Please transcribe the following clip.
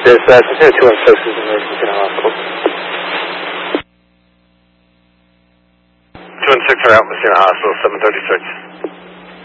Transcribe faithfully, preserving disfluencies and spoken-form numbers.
Dispatch, two one six is emergency in the hospital. two one six are out, Messina Hospital, seven thirty-six.